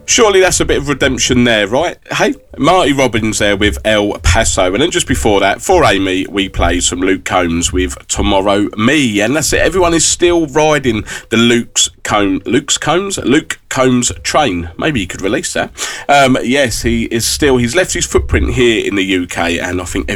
Surely that's a bit of redemption there, right? Hey, Marty Robbins there with El Paso. And then just before that, for Amy, we played some Luke Combs with Tomorrow Me. And that's it. Everyone is still riding the Luke Combs train. Maybe you could release that. Yes, he's left his footprint here in the UK, and I think